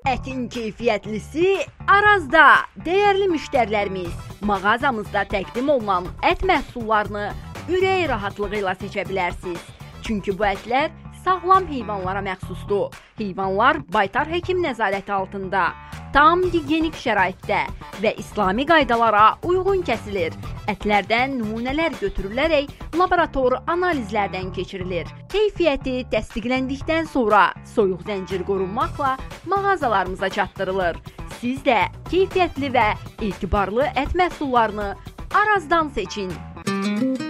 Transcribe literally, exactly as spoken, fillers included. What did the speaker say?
Ətin keyfiyyətlisi Arazda. Dəyərli müştərilərimiz, mağazamızda təqdim olunan ət məhsullarını ürək rahatlığı ilə seçə bilərsiniz. Çünki bu ətlər sağlam heyvanlara məxsusdur. Heyvanlar baytar həkim nəzarəti altında, tam gigiyenik şəraitdə və İslami qaydalara uyğun kəsilir. Ətlərdən nümunələr götürülərək laborator analizlərdən keçirilir. Keyfiyyəti təsdiqləndikdən sonra soyuq zəncir qorunmaqla mağazalarımıza çatdırılır. Siz də keyfiyyətli və etibarlı ət məhsullarını Arazdan seçin.